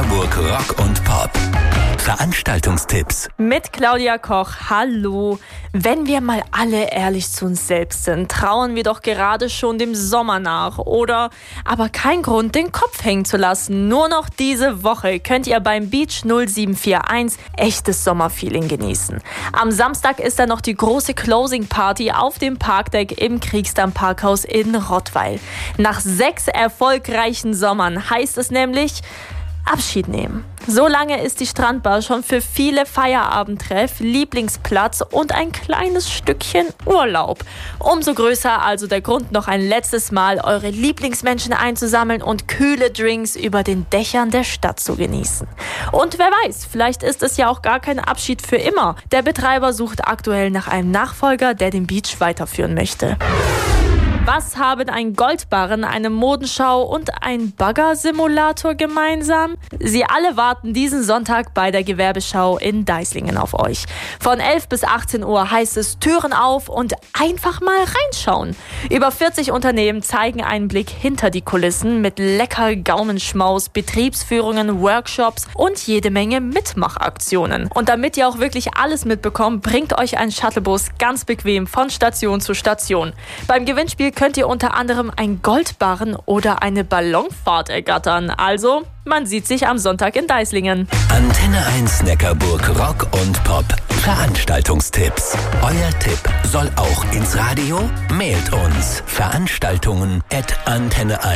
Neckarburg Rock und Pop. Veranstaltungstipps mit Claudia Koch. Hallo. Wenn wir mal alle ehrlich zu uns selbst sind, trauern wir doch gerade schon dem Sommer nach, oder? Aber kein Grund, den Kopf hängen zu lassen. Nur noch diese Woche könnt ihr beim Beach 0741 echtes Sommerfeeling genießen. Am Samstag ist dann noch die große Closing Party auf dem Parkdeck im Kriegsdamm Parkhaus in Rottweil. Nach 6 erfolgreichen Sommern heißt es nämlich Abschied nehmen. So lange ist die Strandbar schon für viele Feierabendtreff, Lieblingsplatz und ein kleines Stückchen Urlaub. Umso größer also der Grund, noch ein letztes Mal eure Lieblingsmenschen einzusammeln und kühle Drinks über den Dächern der Stadt zu genießen. Und wer weiß, vielleicht ist es ja auch gar kein Abschied für immer. Der Betreiber sucht aktuell nach einem Nachfolger, der den Beach weiterführen möchte. Was haben ein Goldbarren, eine Modenschau und ein Baggersimulator gemeinsam? Sie alle warten diesen Sonntag bei der Gewerbeschau in Deislingen auf euch. Von 11 bis 18 Uhr heißt es Türen auf und einfach mal reinschauen. Über 40 Unternehmen zeigen einen Blick hinter die Kulissen mit lecker Gaumenschmaus, Betriebsführungen, Workshops und jede Menge Mitmachaktionen. Und damit ihr auch wirklich alles mitbekommt, bringt euch ein Shuttlebus ganz bequem von Station zu Station. Beim Gewinnspiel könnt ihr unter anderem ein Goldbarren oder eine Ballonfahrt ergattern. Also, man sieht sich am Sonntag in Deislingen. Antenne 1 Neckarburg Rock und Pop. Veranstaltungstipps. Euer Tipp soll auch ins Radio? Mailt uns veranstaltungen@antenne1